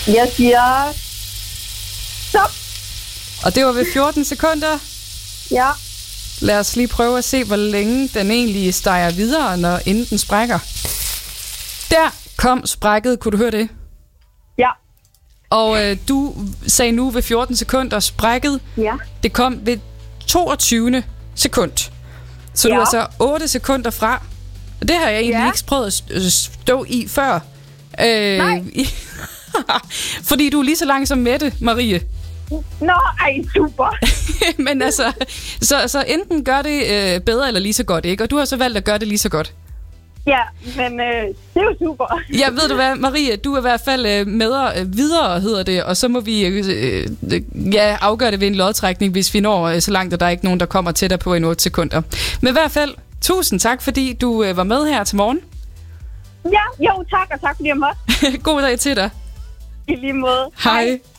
Jeg siger stop. Og det var ved 14 sekunder. Ja. Lad os lige prøve at se, hvor længe den egentlig steger videre, inden den sprækker. Der kom sprækket. Kunne du høre det? Ja. Og du sagde nu ved 14 sekunder sprækket. Ja. Det kom ved 22. sekund. Så du er så 8 sekunder fra. Og det har jeg egentlig ikke prøvet at stå i før. Nej. Fordi du er lige så lang som Mette, Marie. Nå, ej, super. Men altså, så enten gør det bedre eller lige så godt, ikke? Og du har så valgt at gøre det lige så godt. Ja, men det er jo super. Ja, ved du hvad, Marie, du er i hvert fald med videre, hedder det, og så må vi afgøre det ved en lodtrækning, hvis vi når så langt, at der er ikke nogen, der kommer tættere på end 8 sekunder. Men i hvert fald, tusind tak, fordi du var med her til morgen. Ja, jo, tak, og tak fordi jeg måtte. God dag til dig. I lige måde. Hej.